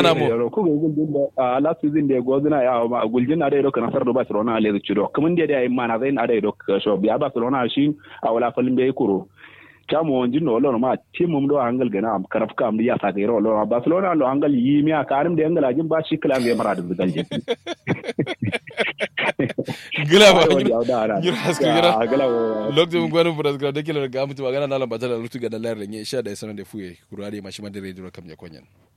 mana mo ko guljin da last season da gozuna ya ma guljin na da yaro kana sar da Barcelona le zucido kuma da ya mana zai na da yaro so biya Barcelona shi a wala falin bai kuro kamo wanjin no lon ma timum do angal gana am karafka am ya sa gairo lon Barcelona lo angal yi miya karim da angal ajin ba shi kalam ya mara da galje gila ba gira haske gira lokto ngwanu buras gira de kila ga mutu magana na lambata da rutu ga da layar da insha da sanan da fuye kurare mashi man da radio kam ya konyan